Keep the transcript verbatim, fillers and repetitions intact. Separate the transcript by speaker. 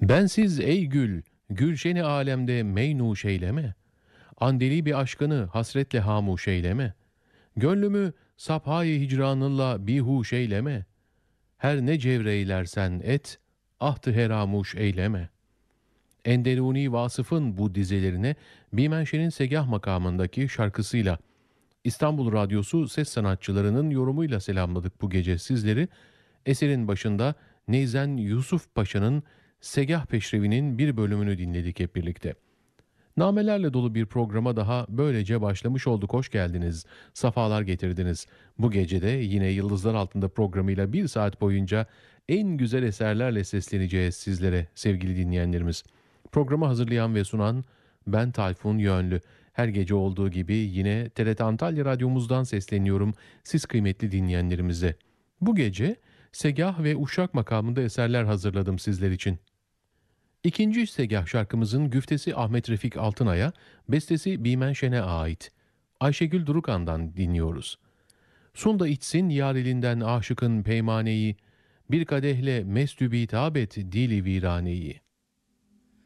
Speaker 1: Bensiz ey gül, gülşeni alemde meynuş eyleme. Andeli bir aşkını hasretle hamuş eyleme. Gönlümü saphayi hicranınla bihuş eyleme. Her ne cevreylersen et, ahtı heramuş eyleme. Enderuni Vasıf'ın bu dizelerine Bimenşe'nin Segah makamındaki şarkısıyla İstanbul Radyosu ses sanatçılarının yorumuyla selamladık bu gece sizleri. Eserin başında Neyzen Yusuf Paşa'nın Segah Peşrevi'nin bir bölümünü dinledik hep birlikte. Namelerle dolu bir programa daha böylece başlamış olduk. Hoş geldiniz, safalar getirdiniz. Bu gecede yine Yıldızlar Altında programıyla bir saat boyunca en güzel eserlerle sesleneceğiz sizlere sevgili dinleyenlerimiz. Programı hazırlayan ve sunan ben Tayfun Yönlü. Her gece olduğu gibi yine T R T Antalya Radyomuzdan sesleniyorum siz kıymetli dinleyenlerimize. Bu gece Segah ve Uşak makamında eserler hazırladım sizler için. İkinci Segah şarkımızın güftesi Ahmet Refik Altınay'a, bestesi Bimenşen'e ait. Ayşegül Durukan'dan dinliyoruz. Sun da içsin yar elinden aşıkın peymaneyi, bir kadehle mestü bitap et dili viraneyi.